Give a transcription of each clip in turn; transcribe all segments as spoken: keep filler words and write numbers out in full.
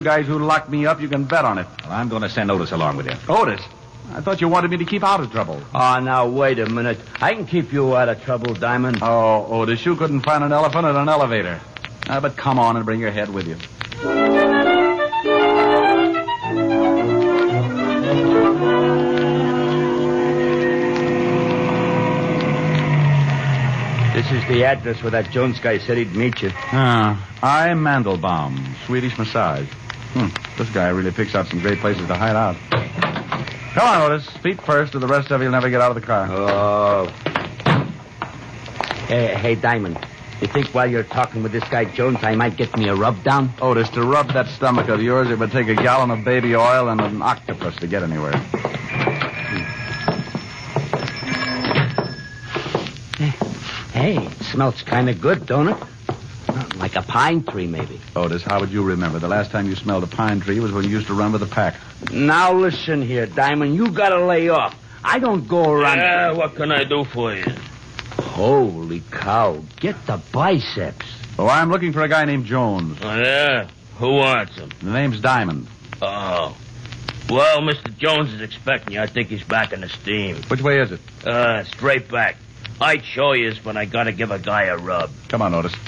Guys who locked me up, you can bet on it. Well, I'm going to send Otis along with you. Otis? I thought you wanted me to keep out of trouble. Oh, now, wait a minute. I can keep you out of trouble, Diamond. Oh, Otis, you couldn't find an elephant in an elevator. Uh, but come on and bring your head with you. This is the address where that Jones guy said he'd meet you. Ah, I'm Mandelbaum, Swedish massage. Hmm, this guy really picks out some great places to hide out. Come on, Otis. Feet first, or the rest of you will never get out of the car. Oh. Hey, hey, Diamond. You think while you're talking with this guy Jones, I might get me a rub down? Otis, to rub that stomach of yours, it would take a gallon of baby oil and an octopus to get anywhere. Hey, it smells kind of good, don't it? Like a pine tree, maybe. Otis, how would you remember? The last time you smelled a pine tree was when you used to run with the pack. Now listen here, Diamond. You gotta lay off. I don't go around... Yeah, what can I do for you? Holy cow. Get the biceps. Oh, I'm looking for a guy named Jones. Oh, yeah? Who wants him? The name's Diamond. Oh. Well, Mister Jones is expecting you. I think he's back in the steam. Which way is it? Uh, straight back. I'd show you, but I gotta give a guy a rub. Come on, Otis.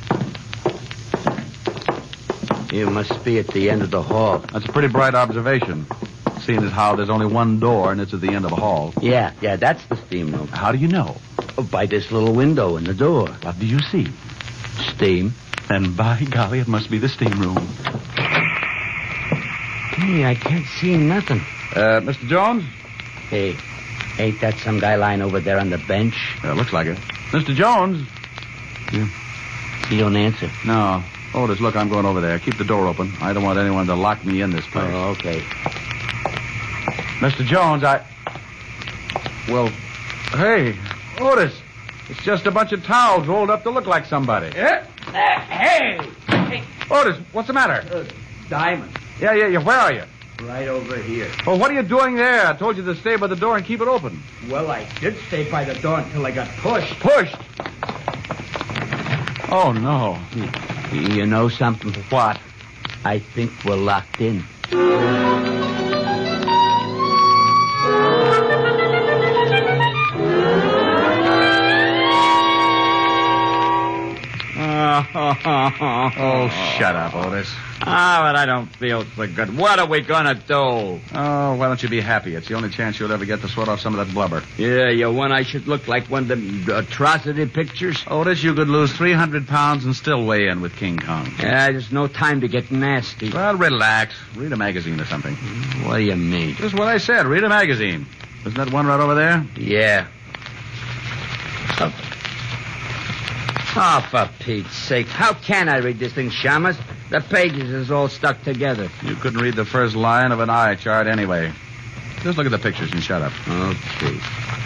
You must be at the end of the hall. That's a pretty bright observation, seeing as how there's only one door and it's at the end of a hall. Yeah, yeah, that's the steam room. How do you know? Oh, by this little window in the door. What do you see? Steam. Then, by golly, it must be the steam room. Hey, I can't see nothing. Uh, Mister Jones? Hey, ain't that some guy lying over there on the bench? Uh, looks like it. Mister Jones? Yeah. He don't answer. No. Otis, look, I'm going over there. Keep the door open. I don't want anyone to lock me in this place. Oh, okay. Mister Jones, I... Well, hey, Otis, it's just a bunch of towels rolled up to look like somebody. Yeah? Uh, hey! Hey! Otis, what's the matter? Uh, Diamond. Yeah, yeah, yeah. Where are you? Right over here. Well, what are you doing there? I told you to stay by the door and keep it open. Well, I did stay by the door until I got pushed. Pushed? Oh, no. You know something? What? I think we're locked in. Oh, shut up, Otis. Ah, but I don't feel so good. What are we going to do? Oh, why don't you be happy? It's the only chance you'll ever get to sweat off some of that blubber. Yeah, you want I should look like one of them atrocity pictures? Otis, you could lose three hundred pounds and still weigh in with King Kong. Yeah, there's no time to get nasty. Well, relax. Read a magazine or something. What do you mean? Just what I said. Read a magazine. Isn't that one right over there? Yeah. Oh. Oh, for Pete's sake. How can I read this thing, Shamus? The pages is all stuck together. You couldn't read the first line of an eye chart anyway. Just look at the pictures and shut up. Okay.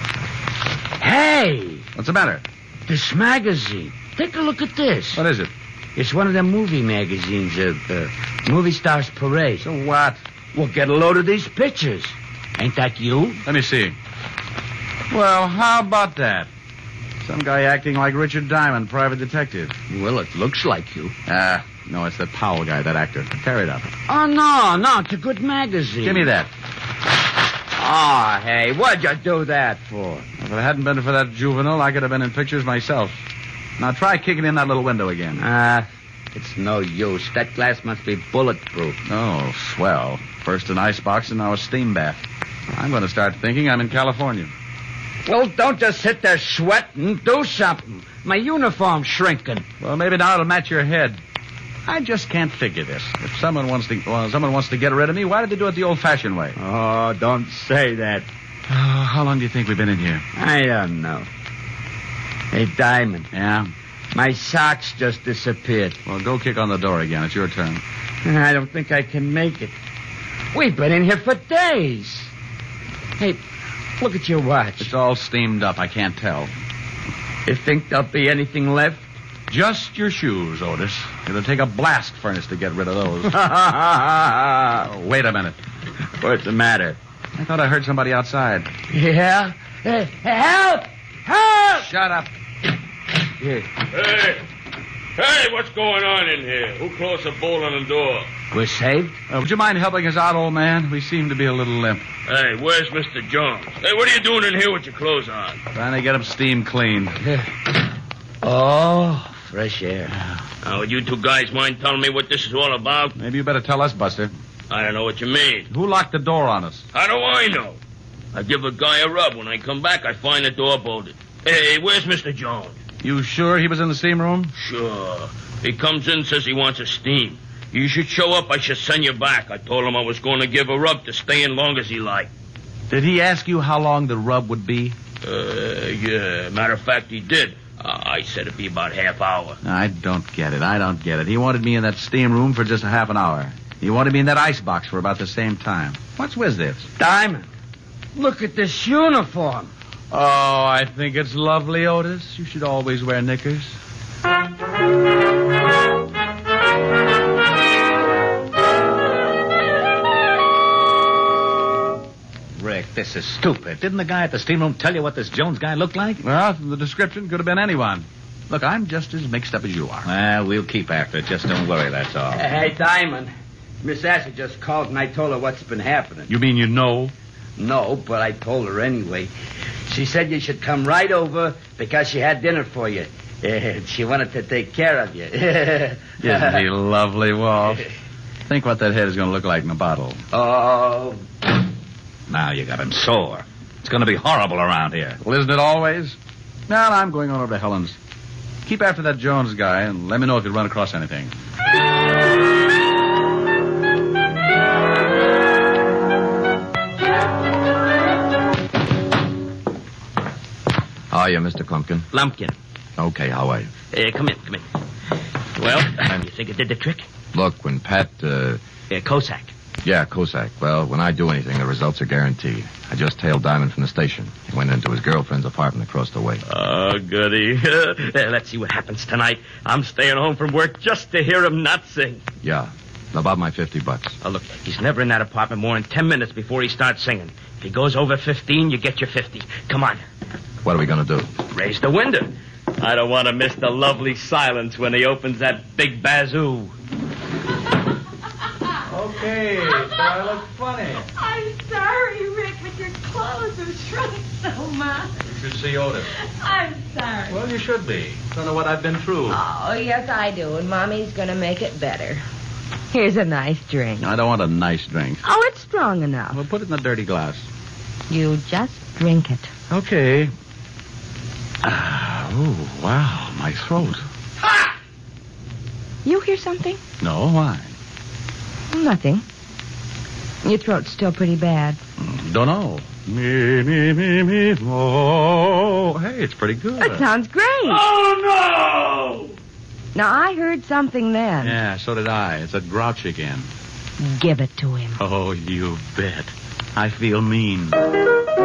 Hey! What's the matter? This magazine. Take a look at this. What is it? It's one of the movie magazines of uh, Movie Stars Parade. So what? Well, get a load of these pictures. Ain't that you? Let me see. Well, how about that? Some guy acting like Richard Diamond, private detective. Well, it looks like you. Ah, no, it's that Powell guy, that actor. Tear it up. Oh, no, no, it's a good magazine. Give me that. Oh, hey, what'd you do that for? If it hadn't been for that juvenile, I could have been in pictures myself. Now try kicking in that little window again. Ah, uh, it's no use. That glass must be bulletproof. Oh, swell. First an icebox and now a steam bath. I'm going to start thinking I'm in California. Well, don't just sit there sweating. Do something. My uniform's shrinking. Well, maybe now it'll match your head. I just can't figure this. If someone wants to, well, someone wants to get rid of me, why did they do it the old-fashioned way? Oh, don't say that. Oh, how long do you think we've been in here? I don't know. Hey, Diamond. Yeah? My socks just disappeared. Well, go kick on the door again. It's your turn. I don't think I can make it. We've been in here for days. Hey, look at your watch. It's all steamed up. I can't tell. You think there'll be anything left? Just your shoes, Otis. It'll take a blast furnace to get rid of those. Oh, wait a minute. What's the matter? I thought I heard somebody outside. Yeah? Hey, help! Help! Shut up. Here. Hey! Hey, what's going on in here? Who closed the bolt on the door? We're saved? Uh, would you mind helping us out, old man? We seem to be a little limp. Hey, where's Mister Jones? Hey, what are you doing in here with your clothes on? Trying to get him steam cleaned. Oh, fresh air. Now, would you two guys mind telling me what this is all about? Maybe you better tell us, Buster. I don't know what you mean. Who locked the door on us? How do I know? I give a guy a rub. When I come back, I find the door bolted. Hey, where's Mister Jones? You sure he was in the steam room? Sure. He comes in and says he wants a steam. You should show up. I should send you back. I told him I was going to give a rub to stay in long as he liked. Did he ask you how long the rub would be? Uh, yeah. Matter of fact, he did. Uh, I said it'd be about half hour. I don't get it. I don't get it. He wanted me in that steam room for just a half an hour. He wanted me in that ice box for about the same time. What's with this? Diamond, look at this uniform. Oh, I think it's lovely, Otis. You should always wear knickers. Rick, this is stupid. Didn't the guy at the steam room tell you what this Jones guy looked like? Well, from the description, could have been anyone. Look, I'm just as mixed up as you are. Well, we'll keep after it. Just don't worry, that's all. Hey, Diamond, Miss Asher just called and I told her what's been happening. You mean you know? No, but I told her anyway. She said you should come right over because she had dinner for you. Uh, she wanted to take care of you. Isn't he lovely, Walt? Think what that head is going to look like in a bottle. Oh. Now you got him sore. It's going to be horrible around here. Well, isn't it always? Now, I'm going on over to Helen's. Keep after that Jones guy and let me know if you run across anything. How are you, Mister Klumpkin? Lumpkin. Okay, how are you? Uh, come in, come in. Well, you think it did the trick? Look, when Pat, uh... Yeah, Cossack. Yeah, Cossack. Well, when I do anything, the results are guaranteed. I just tailed Diamond from the station. He went into his girlfriend's apartment across the way. Oh, goody. uh, let's see what happens tonight. I'm staying home from work just to hear him not sing. Yeah, about my fifty bucks. Oh, look, he's never in that apartment more than ten minutes before he starts singing. If he goes over fifteen, you get your fifty. Come on. What are we going to do? Raise the window. I don't want to miss the lovely silence when he opens that big bazoo. Okay, so I look funny. I'm sorry, Rick, but your clothes have shrunk so much. You should see Otis. I'm sorry. Well, you should be. Don't know what I've been through. Oh, yes, I do, and Mommy's going to make it better. Here's a nice drink. I don't want a nice drink. Oh, it's strong enough. Well, put it in a dirty glass. You just drink it. Okay. Ah, oh, wow, my throat. Ha! You hear something? No, why? Nothing. Your throat's still pretty bad. Don't know. Me, me, me, me, oh. Hey, it's pretty good. That sounds great. Oh, no! Now, I heard something then. Yeah, so did I. It's that grouch again. Give it to him. Oh, you bet. I feel mean.